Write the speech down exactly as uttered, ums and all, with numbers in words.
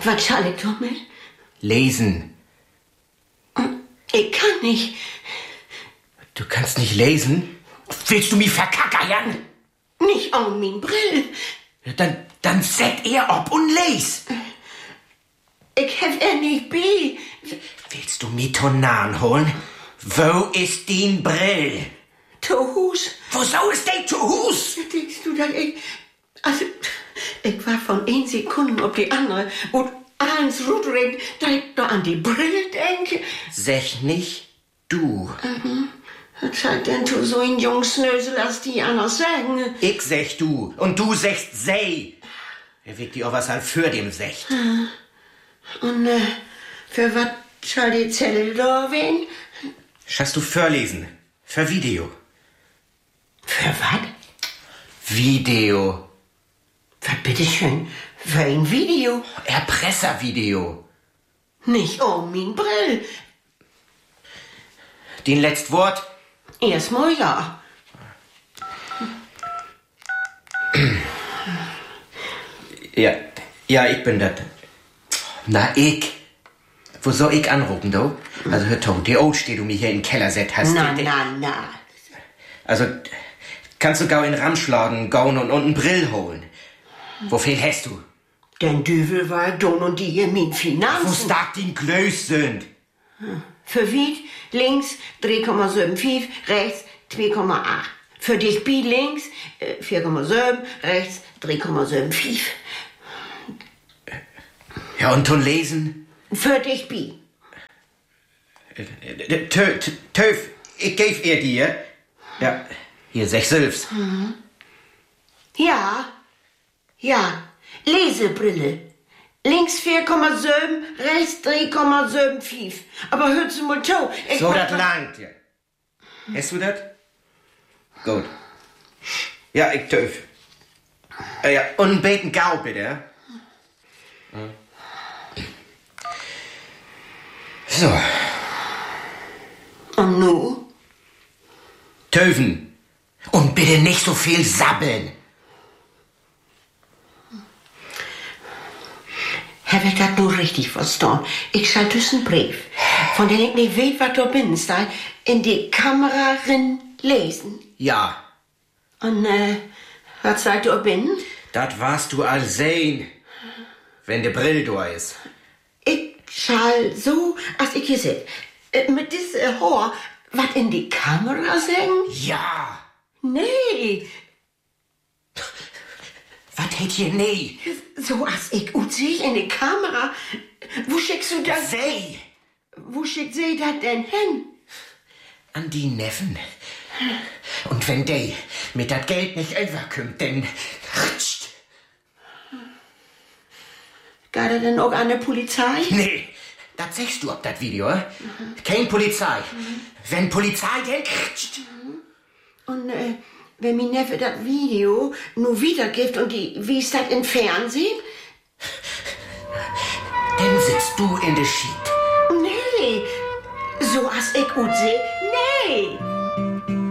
Was soll ich damit? Lesen. Ich kann nicht. Du kannst nicht lesen? Willst du mich verkackern? Nicht an mein Brill. Ja, dann, dann set er ob und les. Ich hab er nicht bei. Willst du mich Tonan holen? Wo ist dein Brill? Zu Hus. Wo soll es denn zu Hus? Denkst du, dass ich... Also, ich war von ein Sekunde auf die andere und eins rudrig, da ich da an die Brille denke. Sech nicht du. Mhm. Was sagt denn du so ein Jungsnösel, als die anders sagen? Ich sech du und du sechst sei. Er wird die auch was halt für dem secht. Und äh, für was soll die Zelle da werden? Schaffst du vorlesen? Für Video. Für was? Video. Was bitteschön? Für ein Video? Erpresservideo. Nicht um mein Brill. Den letzt Wort? Erstmal ja. Ja, ja, ich bin das. Na, ich. Wo soll ich anrufen, du? Also, hör to, die Old steht, du mich hier in den Keller set hast. Na, die, na, na. Also, kannst du gau in den Ramschladen gauen und, und einen Brill holen? Wo viel hast du? Den Düvel war don und die hier min Finanzen. Wo stark den Klöß sind? Für Wied links drei Komma fünf, rechts zwei Komma acht. Für dich bi links äh, vier Komma sieben, rechts drei Komma fünf. Ja, und ton lesen? Für dich bi. Töf, Töf, ich geb ihr dir. Ja, hier sechs Silfs. Mhm. Ja, ja, Lesebrille. Links vier Komma sieben, rechts drei Komma fünf. Aber hör zu mal zu. So, das langt ja. Hast du das? Gut. Ja, ich töf. Äh, ja, und einen beten Gau, bitte. Hm. So. Und nu? Töfen. Und bitte nicht so viel sabbeln. Hab ich das nur richtig verstanden? Ich schall einen Brief, von dem ich nicht weiß, was da bin, da in die Kamera rin lesen. Ja. Und, äh, was sagt du bin? Das warst du all sehen, wenn der Brill da ist. Ich schall so, als ich hier sit, äh, mit diesem Haar, was in die Kamera sagen? Ja. Nee. Was hätt ihr nee? So als ich ut seh in die Kamera. Wo schickst du das? Sei. Wo schickt sie das denn hin? An die Neffen. Und wenn der mit dat Geld nicht überkommt, dann rutscht. Geht er denn auch an der Polizei? Nee, das sagst du ob das Video. Mhm. Kein Polizei. Mhm. Wenn Polizei, dann rutscht. Mhm. Und äh, wenn mein Neffe das Video nur wiedergibt und die wies das im Fernsehen? Dann sitzt du in der Schied. Nee, so als ich gut seh, nee.